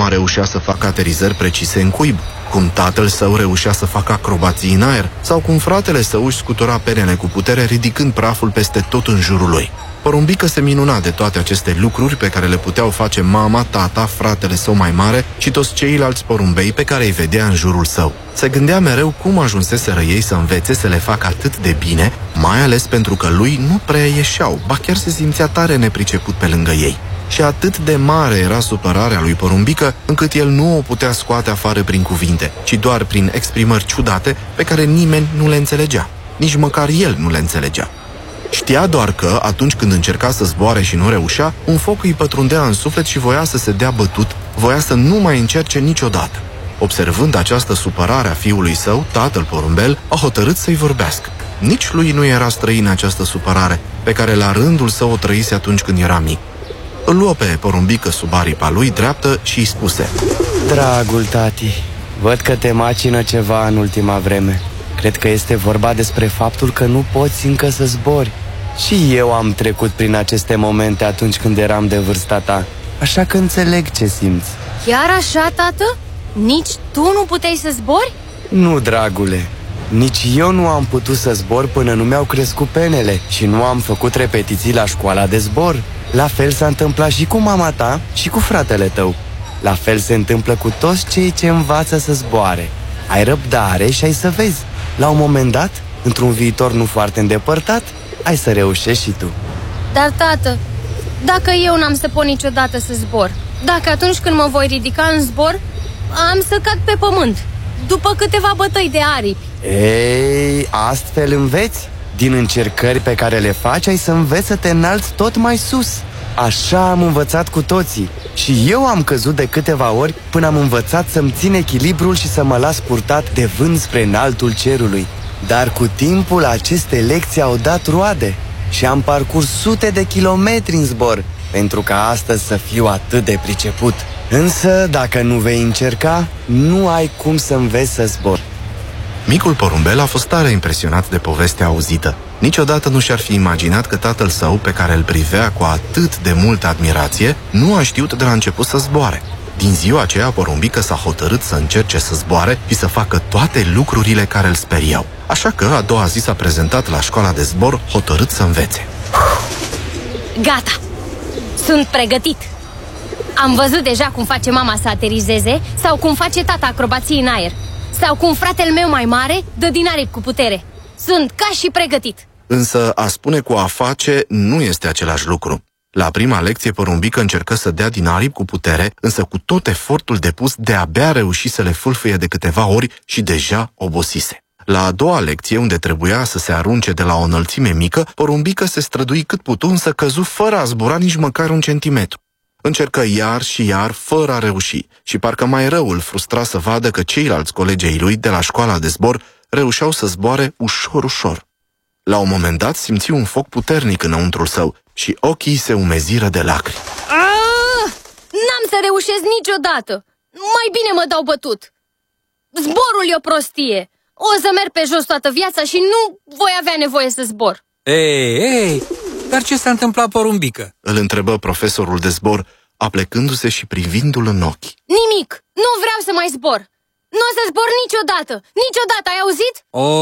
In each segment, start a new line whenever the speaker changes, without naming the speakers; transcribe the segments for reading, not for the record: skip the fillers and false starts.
mama reușea să facă aterizări precise în cuib, cum tatăl său reușea să facă acrobații în aer, sau cum fratele său își scutura penele cu putere ridicând praful peste tot în jurul lui. Porumbică se minuna de toate aceste lucruri pe care le puteau face mama, tata, fratele său mai mare și toți ceilalți porumbei pe care îi vedea în jurul său. Se gândea mereu cum ajunseseră ei să învețe să le facă atât de bine, mai ales pentru că lui nu prea ieșeau, ba chiar se simțea tare nepriceput pe lângă ei. Și atât de mare era supărarea lui Porumbică, încât el nu o putea scoate afară prin cuvinte, ci doar prin exprimări ciudate pe care nimeni nu le înțelegea. Nici măcar el nu le înțelegea. Știa doar că, atunci când încerca să zboare și nu reușea, un foc îi pătrundea în suflet și voia să se dea bătut, voia să nu mai încerce niciodată. Observând această supărare a fiului său, tatăl porumbel a hotărât să-i vorbească. Nici lui nu era străină această supărare, pe care la rândul său o trăise atunci când era mic. Îl luă pe Porumbică sub aripa lui dreaptă și îi spuse:
Dragul tati, văd că te macină ceva în ultima vreme. Cred că este vorba despre faptul că nu poți încă să zbori. Și eu am trecut prin aceste momente atunci când eram de vârsta ta, așa că înțeleg ce simți.
Chiar așa, tată? Nici tu nu puteai să zbori?
Nu, dragule, nici eu nu am putut să zbor până nu mi-au crescut penele și nu am făcut repetiții la școala de zbor. La fel s-a întâmplat și cu mama ta și cu fratele tău. La fel se întâmplă cu toți cei ce învață să zboare. Ai răbdare și ai să vezi. La un moment dat, într-un viitor nu foarte îndepărtat, ai să reușești și tu.
Dar, tată, dacă eu n-am să pot niciodată să zbor, dacă atunci când mă voi ridica în zbor, am să cad pe pământ, după câteva bătăi de aripi.
Ei, astfel înveți? Din încercări pe care le faci, ai să înveți să te înalți tot mai sus. Așa am învățat cu toții. Și eu am căzut de câteva ori până am învățat să-mi țin echilibrul și să mă las purtat de vânt spre înaltul cerului. Dar cu timpul aceste lecții au dat roade și am parcurs sute de kilometri în zbor pentru ca astăzi să fiu atât de priceput. Însă, dacă nu vei încerca, nu ai cum să înveți să zbori.
Micul porumbel a fost tare impresionat de povestea auzită. Niciodată nu și-ar fi imaginat că tatăl său, pe care îl privea cu atât de multă admirație, nu a știut de la început să zboare. Din ziua aceea, Porumbică s-a hotărât să încerce să zboare și să facă toate lucrurile care îl speriau. Așa că, a doua zi s-a prezentat la școala de zbor, hotărât să învețe.
Gata! Sunt pregătit! Am văzut deja cum face mama să aterizeze sau cum face tata acrobații în aer, sau cum fratele meu mai mare dă din aripi cu putere. Sunt ca și pregătit.
Însă a spune cu a face nu este același lucru. La prima lecție, Porumbică încercă să dea din aripi cu putere, însă cu tot efortul depus de-abia reuși să le fâlfâie de câteva ori și deja obosise. La a doua lecție, unde trebuia să se arunce de la o înălțime mică, Porumbică se strădui cât putu, însă căzu fără a zbura nici măcar un centimetru. Încercă iar și iar, fără a reuși, și parcă mai rău îl frustra să vadă că ceilalți colegi ai lui de la școala de zbor reușeau să zboare ușor. La un moment dat simți un foc puternic înăuntrul său și ochii se umeziră de lacrimi.
N-am să reușesc niciodată! Mai bine mă dau bătut! Zborul e o prostie! O să merg pe jos toată viața și nu voi avea nevoie să zbor!
Ei, dar ce s-a întâmplat, Porumbică?
Îl întrebă profesorul de zbor, aplecându-se și privindu-l în ochi.
Nimic! Nu vreau să mai zbor! Nu o să zbor niciodată! Niciodată, ai auzit?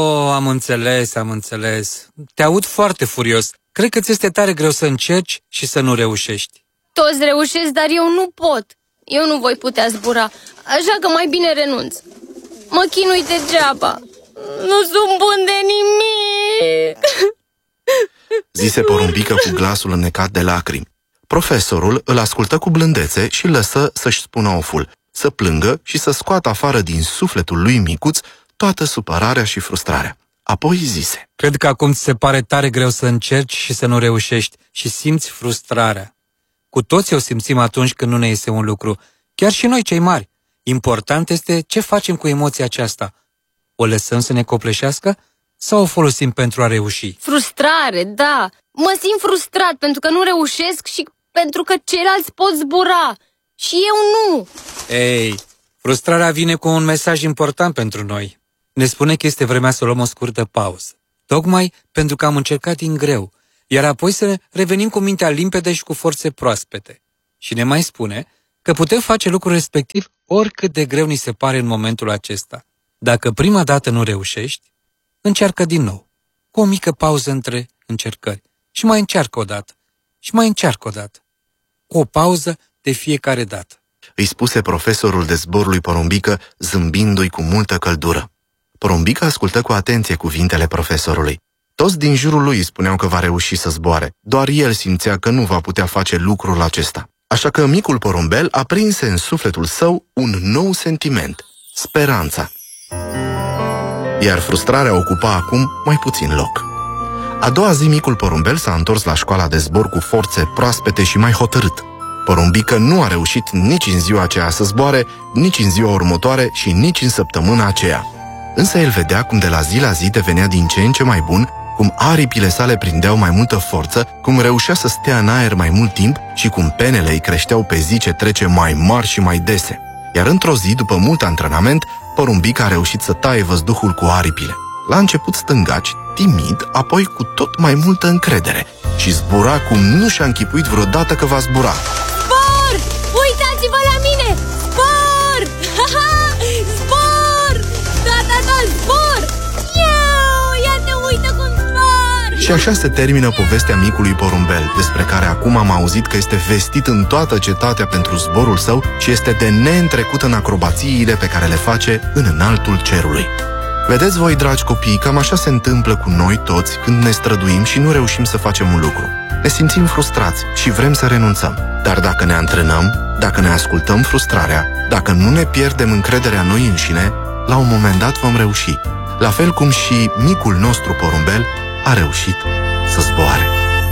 Am înțeles. Te aud foarte furios. Cred că ți este tare greu să încerci și să nu reușești.
Toți reușesc, dar eu nu pot. Eu nu voi putea zbura, așa că mai bine renunț. Mă chinui degeaba. Nu sunt bun de nimic.
Zise Porumbică cu glasul înnecat de lacrimi. Profesorul îl ascultă cu blândețe și lăsă să-și spună oful, să plângă și să scoată afară din sufletul lui micuț toată supărarea și frustrarea. Apoi zise:
Cred că acum ți se pare tare greu să încerci și să nu reușești și simți frustrarea. Cu toții o simțim atunci când nu ne iese un lucru, chiar și noi cei mari. Important este ce facem cu emoția aceasta. O lăsăm să ne copleșească sau o folosim pentru a reuși?
Frustrare, da. Mă simt frustrat pentru că nu reușesc și pentru că ceilalți pot zbura. Și eu nu.
Ei, frustrarea vine cu un mesaj important pentru noi. Ne spune că este vremea să luăm o scurtă pauză. Tocmai pentru că am încercat din greu, iar apoi să revenim cu mintea limpede și cu forțe proaspete. Și ne mai spune că putem face lucrul respectiv oricât de greu ni se pare în momentul acesta. Dacă prima dată nu reușești, încearcă din nou, cu o mică pauză între încercări. Și mai încearcă o dată. Și mai încearcă o dată. Cu o pauză de fiecare dată.
Îi spuse profesorul de zbor lui Porumbică, zâmbindu-i cu multă căldură. Porumbică ascultă cu atenție cuvintele profesorului. Toți din jurul lui îi spuneau că va reuși să zboare. Doar el simțea că nu va putea face lucrul acesta. Așa că micul porumbel aprinse în sufletul său un nou sentiment, speranța. Iar frustrarea ocupa acum mai puțin loc. A doua zi, micul porumbel s-a întors la școala de zbor cu forțe proaspete și mai hotărât. Porumbică nu a reușit nici în ziua aceea să zboare, nici în ziua următoare și nici în săptămâna aceea. Însă el vedea cum de la zi devenea din ce în ce mai bun, cum aripile sale prindeau mai multă forță, cum reușea să stea în aer mai mult timp și cum penele îi creșteau pe zi ce trece mai mari și mai dese. Iar într-o zi, după mult antrenament, Porumbică a reușit să taie văzduhul cu aripile. La început stângaci, timid, apoi cu tot mai multă încredere și zbura cum nu și-a închipuit vreodată că va zbura.
Zbor! Uitați-vă la mine! Zbor! Zbor! Da, zbor! Iată, uită cum zbor!
Și așa se termină povestea micului porumbel, despre care acum am auzit că este vestit în toată cetatea pentru zborul său și este de neîntrecut în acrobațiile pe care le face în înaltul cerului. Vedeți voi, dragi copii, cam așa se întâmplă cu noi toți când ne străduim și nu reușim să facem un lucru. Ne simțim frustrați și vrem să renunțăm. Dar dacă ne antrenăm, dacă ne ascultăm frustrarea, dacă nu ne pierdem încrederea în noi înșine, la un moment dat vom reuși. La fel cum și micul nostru porumbel a reușit să zboare.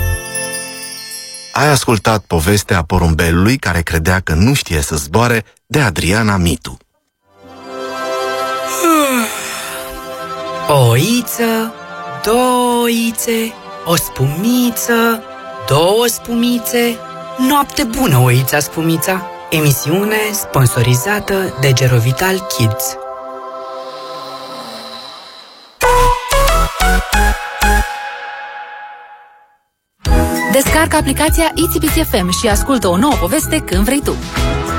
Ai ascultat povestea porumbelului care credea că nu știe să zboare, de Adriana Mitu.
O oiță, două oițe, o spumiță, două spumițe. Noapte bună, oița spumița. Emisiune sponsorizată de Gerovital Kids.
Descarcă aplicația ICPC FM și ascultă o nouă poveste când vrei tu.